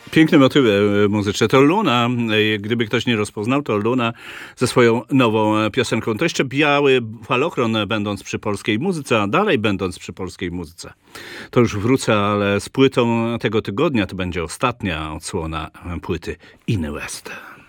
Piękne motywy muzyczne. To Luna, gdyby ktoś nie rozpoznał, to Luna ze swoją nową piosenką. To jeszcze biały falochron, będąc przy polskiej muzyce, a dalej będąc przy polskiej muzyce. To już wrócę, ale z płytą tego tygodnia to będzie ostatnia odsłona płyty In West.